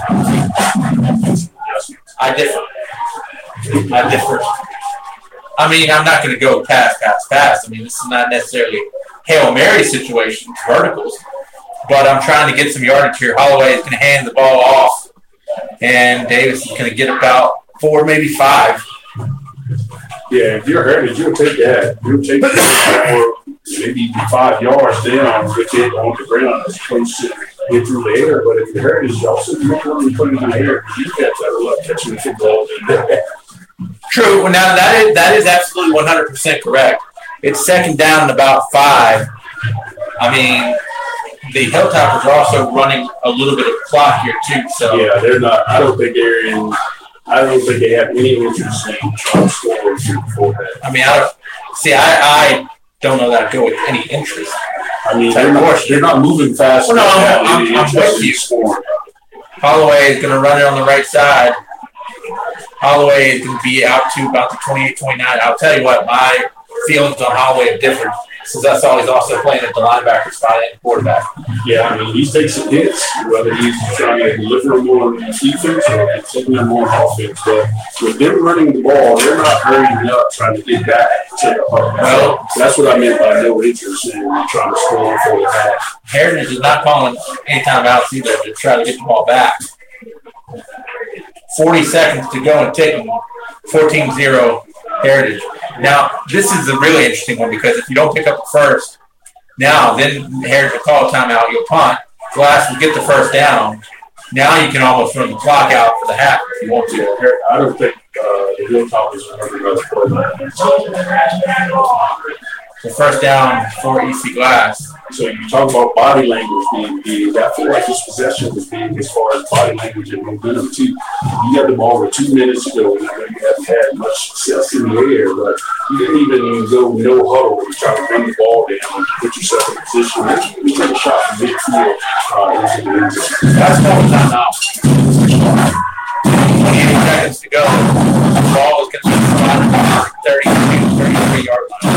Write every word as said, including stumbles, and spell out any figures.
I differ. I differ. I mean, I'm not going to go pass, pass, pass. I mean, this is not necessarily Hail Mary situations, verticals. But I'm trying to get some yardage here. Holloway is going to hand the ball off, and Davis is going to get about four, maybe five. Yeah, if you're Heritage, you'll take that. You'll take that for maybe five yards down with it on the ground as close to get through the air. But if you're Heritage, you also don't want to put it in the air. You got better luck catching the football than that. True. Well, now that is that is absolutely one hundred percent correct. It's second down and about five. I mean, the Hilltoppers are also running a little bit of clock here too. So yeah, they're not. I don't think they're in. I don't think they have any interest in trying to score before that. I mean, I don't see. I, I don't know that I go with any interest. I mean, they're not, they're not moving fast. Well, no, I'm, I'm, I'm with you. Holloway is going to run it on the right side. Holloway is going to be out to about the twenty-eight twenty-nine. I'll tell you what, my feelings on Holloway are different since I saw he's also playing at the linebacker spot and quarterback. Yeah, I mean, he's taking some hits, whether he's trying to deliver more on defense or taking them more on offense. But with them running the ball, they're not hurrying up trying to get back to the hard. Well, so that's what I meant by no interest in trying to score for the half. Heritage is not calling any timeouts either to try to get the ball back. forty seconds to go and taking fourteen zero Heritage. Now, this is a really interesting one because if you don't pick up the first, now then Heritage will call a timeout, you'll punt. Glass will get the first down. Now you can almost run the clock out for the half if you want to. I don't think uh, the Hilltoppers are going to play that. The first down for E C Glass. So you talk about body language being big. I feel like this possession was big as far as body language and momentum too. You got the ball with two minutes to go. And I know you haven't had much success in the air, but you didn't even go no huddle and try to run the ball down and put yourself in a position that you can take a shot from midfield uh, into the end zone. That's going on now. twenty-eight seconds to go. The ball is going to be thirty-two, thirty-three yard line.